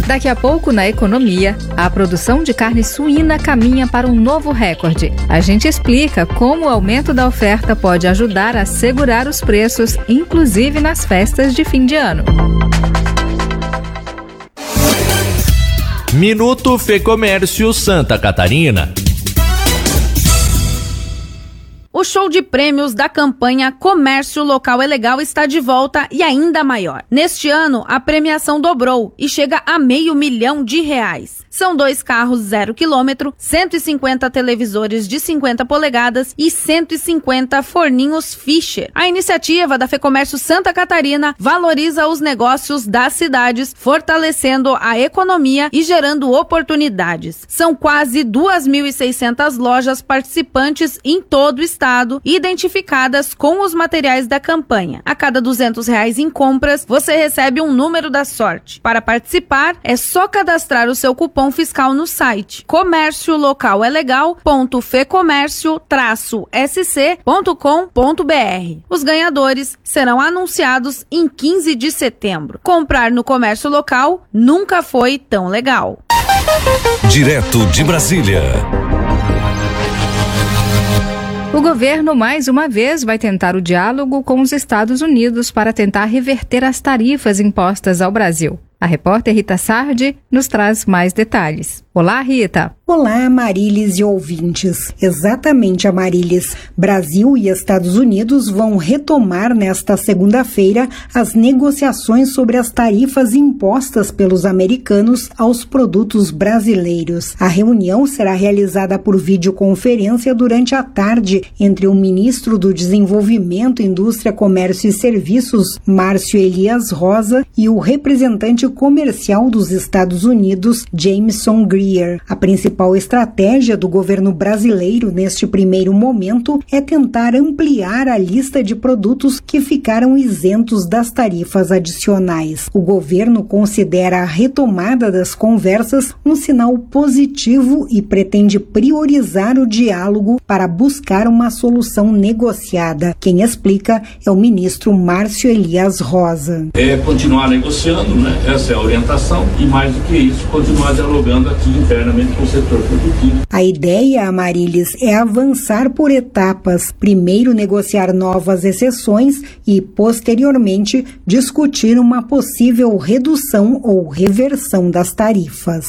Daqui a pouco, na economia, a produção de carne suína caminha para um novo recorde. A gente explica como o aumento da oferta pode ajudar a segurar os preços, inclusive nas festas de fim de ano. Minuto Fecomércio Santa Catarina. O show de prêmios da campanha Comércio Local é Legal está de volta e ainda maior. Neste ano, a premiação dobrou e chega a R$500 mil. São 2 carros 0 km, 150 televisores de 50 polegadas e 150 forninhos Fischer. A iniciativa da Fecomércio Santa Catarina valoriza os negócios das cidades, fortalecendo a economia e gerando oportunidades. São quase 2.600 lojas participantes em todo o estado, identificadas com os materiais da campanha. A cada R$200 em compras, você recebe um número da sorte. Para participar, é só cadastrar o seu cupom fiscal no site comerciolocalegal.fecomércio-sc.com.br. Os ganhadores serão anunciados em 15 de setembro. Comprar no comércio local nunca foi tão legal. Direto de Brasília. O governo, mais uma vez, vai tentar o diálogo com os Estados Unidos para tentar reverter as tarifas impostas ao Brasil. A repórter Rita Sardi nos traz mais detalhes. Olá, Rita. Olá, Amarilis e ouvintes. Exatamente, Amarilis. Brasil e Estados Unidos vão retomar nesta segunda-feira as negociações sobre as tarifas impostas pelos americanos aos produtos brasileiros. A reunião será realizada por videoconferência durante a tarde entre o ministro do Desenvolvimento, Indústria, Comércio e Serviços, Márcio Elias Rosa, e o representante comercial dos Estados Unidos, Jameson Greer. A principal estratégia do governo brasileiro neste primeiro momento é tentar ampliar a lista de produtos que ficaram isentos das tarifas adicionais. O governo considera a retomada das conversas um sinal positivo e pretende priorizar o diálogo para buscar uma solução negociada. Quem explica é o ministro Márcio Elias Rosa. É continuar negociando, né? Essa é a orientação, e mais do que isso, continuar dialogando aqui internamente com o setor produtivo. A ideia, Amarilis, é avançar por etapas. Primeiro negociar novas exceções e, posteriormente, discutir uma possível redução ou reversão das tarifas.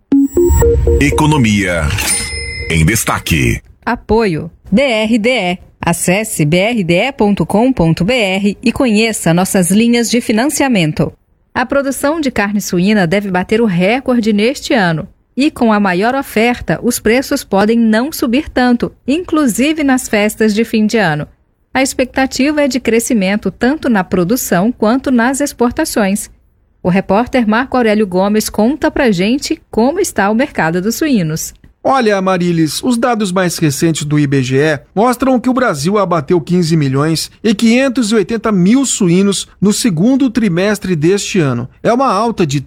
Economia em destaque. Apoio BRDE. Acesse brde.com.br e conheça nossas linhas de financiamento. A produção de carne suína deve bater o recorde neste ano. E com a maior oferta, os preços podem não subir tanto, inclusive nas festas de fim de ano. A expectativa é de crescimento tanto na produção quanto nas exportações. O repórter Marco Aurélio Gomes conta pra gente como está o mercado dos suínos. Olha, Amarilis, os dados mais recentes do IBGE mostram que o Brasil abateu 15 milhões e 580 mil suínos no segundo trimestre deste ano. É uma alta de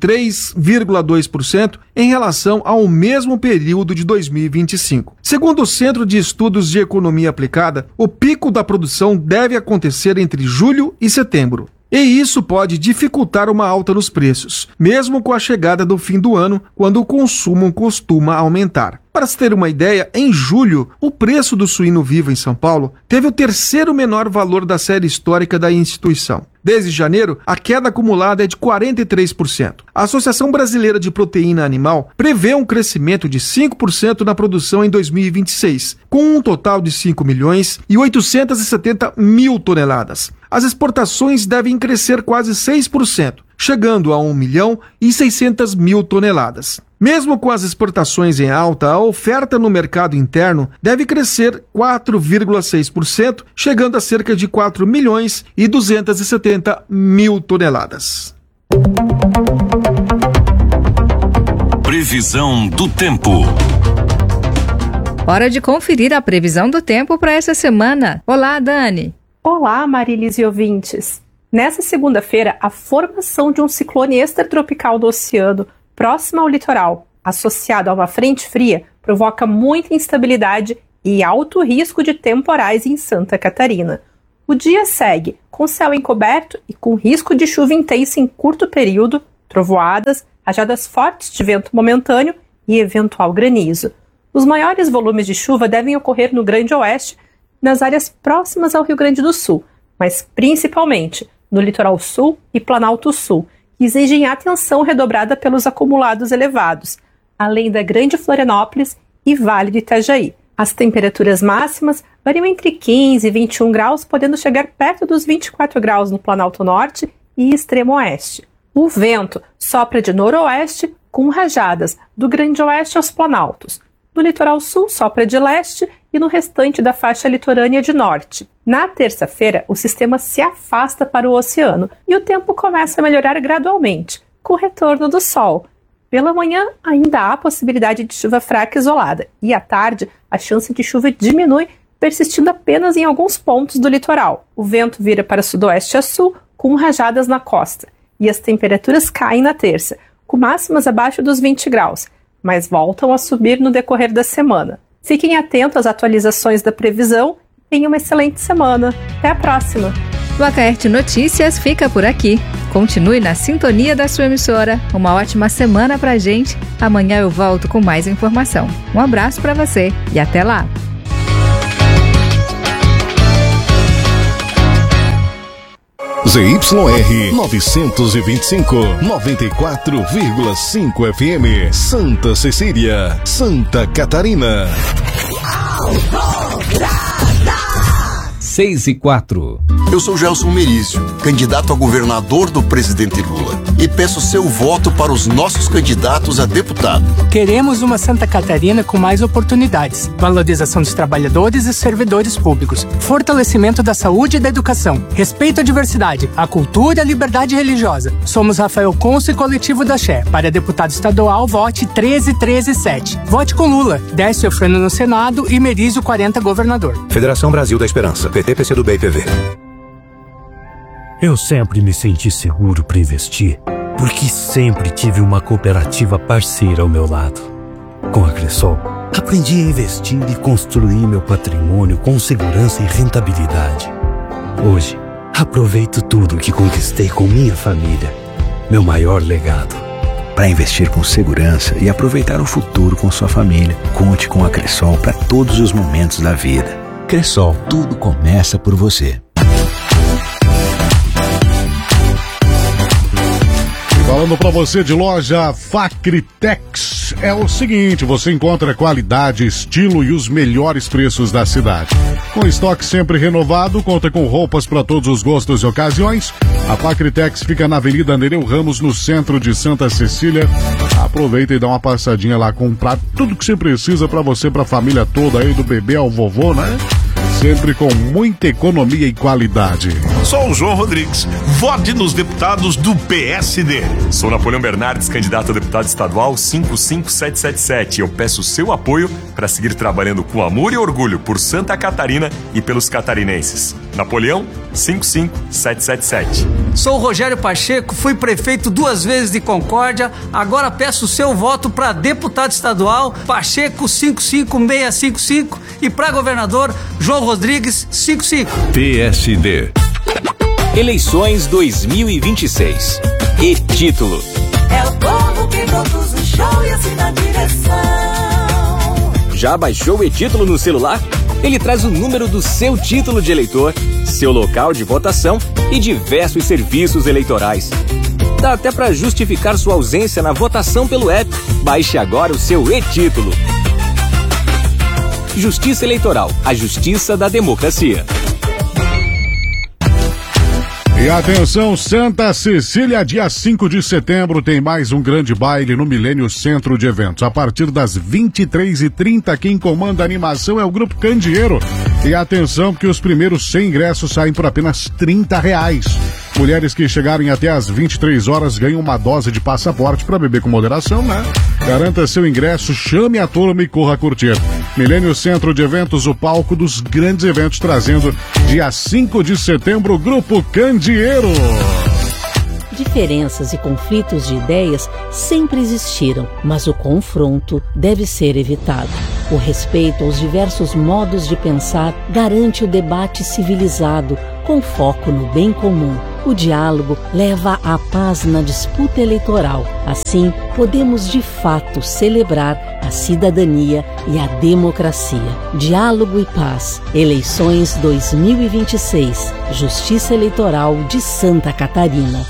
3,2% em relação ao mesmo período de 2025. Segundo o Centro de Estudos de Economia Aplicada, o pico da produção deve acontecer entre julho e setembro. E isso pode dificultar uma alta nos preços, mesmo com a chegada do fim do ano, quando o consumo costuma aumentar. Para se ter uma ideia, em julho, o preço do suíno vivo em São Paulo teve o terceiro menor valor da série histórica da instituição. Desde janeiro, a queda acumulada é de 43%. A Associação Brasileira de Proteína Animal prevê um crescimento de 5% na produção em 2026, com um total de 5 milhões e 870 mil toneladas. As exportações devem crescer quase 6%, chegando a 1 milhão e 600 mil toneladas. Mesmo com as exportações em alta, a oferta no mercado interno deve crescer 4,6%, chegando a cerca de 4 milhões e 270 mil toneladas. Previsão do tempo. Hora de conferir a previsão do tempo para essa semana. Olá, Dani. Olá, Amarilis e ouvintes. Nessa segunda-feira, a formação de um ciclone extratropical do oceano próximo ao litoral, associado a uma frente fria, provoca muita instabilidade e alto risco de temporais em Santa Catarina. O dia segue com céu encoberto e com risco de chuva intensa em curto período, trovoadas, rajadas fortes de vento momentâneo e eventual granizo. Os maiores volumes de chuva devem ocorrer no Grande Oeste, nas áreas próximas ao Rio Grande do Sul, mas principalmente no litoral sul e Planalto Sul, que exigem atenção redobrada pelos acumulados elevados, além da Grande Florianópolis e Vale do Itajaí. As temperaturas máximas variam entre 15 e 21 graus, podendo chegar perto dos 24 graus no Planalto Norte e Extremo Oeste. O vento sopra de noroeste com rajadas do Grande Oeste aos Planaltos. No litoral sul sopra de leste e no restante da faixa litorânea de norte. Na terça-feira, o sistema se afasta para o oceano e o tempo começa a melhorar gradualmente, com o retorno do sol. Pela manhã, ainda há possibilidade de chuva fraca isolada e à tarde, a chance de chuva diminui, persistindo apenas em alguns pontos do litoral. O vento vira para sudoeste a sul, com rajadas na costa, e as temperaturas caem na terça, com máximas abaixo dos 20 graus, mas voltam a subir no decorrer da semana. Fiquem atentos às atualizações da previsão e tenham uma excelente semana. Até a próxima! O Acaerte Notícias fica por aqui. Continue na sintonia da sua emissora. Uma ótima semana pra gente. Amanhã eu volto com mais informação. Um abraço pra você e até lá! ZYR 925, 94,5 FM, Santa Cecília, Santa Catarina. 6:04. Eu sou Gelson Merizio, candidato a governador do presidente Lula, e peço seu voto para os nossos candidatos a deputado. Queremos uma Santa Catarina com mais oportunidades, valorização dos trabalhadores e servidores públicos, fortalecimento da saúde e da educação, respeito à diversidade, à cultura e à liberdade religiosa. Somos Rafael Conso e Coletivo da Xé. Para deputado estadual, vote 13137. Vote com Lula, Décio Eufrânio no Senado e Merizio 40 governador. Federação Brasil da Esperança, PT, PCdoB e PV. Eu sempre me senti seguro para investir, porque sempre tive uma cooperativa parceira ao meu lado. Com a Cressol, aprendi a investir e construir meu patrimônio com segurança e rentabilidade. Hoje, aproveito tudo que conquistei com minha família, meu maior legado. Para investir com segurança e aproveitar o futuro com sua família, conte com a Cressol para todos os momentos da vida. Cressol, tudo começa por você. Falando para você de loja Facritex, é o seguinte, você encontra qualidade, estilo e os melhores preços da cidade. Com estoque sempre renovado, conta com roupas para todos os gostos e ocasiões. A Facritex fica na Avenida Nereu Ramos, no centro de Santa Cecília. Aproveita e dá uma passadinha lá, comprar tudo que você precisa para você, para a família toda aí, do bebê ao vovô, né? Sempre com muita economia e qualidade. Sou o João Rodrigues. Vote nos deputados do PSD. Sou Napoleão Bernardes, candidato a deputado estadual 55777. Eu peço seu apoio para seguir trabalhando com amor e orgulho por Santa Catarina e pelos catarinenses. Napoleão 55777. Sou Rogério Pacheco, fui prefeito 2 vezes de Concórdia, agora peço seu voto para deputado estadual Pacheco 55655 e para governador João Rodrigues 55. PSD. Eleições 2026. E título: é o povo que conduz o show e assim na direção. Já baixou o e-título no celular? Ele traz o número do seu título de eleitor, seu local de votação e diversos serviços eleitorais. Dá até para justificar sua ausência na votação pelo app. Baixe agora o seu e-título. Justiça Eleitoral, a justiça da democracia. E atenção, Santa Cecília, dia 5 de setembro tem mais um grande baile no Milênio Centro de Eventos. A partir das 23h30, quem comanda a animação é o Grupo Candeeiro. E atenção, que os primeiros 100 ingressos saem por apenas R$30. Mulheres que chegarem até às 23 horas ganham uma dose de passaporte para beber com moderação, né? Garanta seu ingresso, chame a turma e corra curtir. Milênio Centro de Eventos, o palco dos grandes eventos, trazendo dia 5 de setembro o Grupo Candeeiro. Diferenças e conflitos de ideias sempre existiram, mas o confronto deve ser evitado. O respeito aos diversos modos de pensar garante o debate civilizado, com foco no bem comum. O diálogo leva à paz na disputa eleitoral. Assim, podemos de fato celebrar a cidadania e a democracia. Diálogo e paz. Eleições 2026. Justiça Eleitoral de Santa Catarina.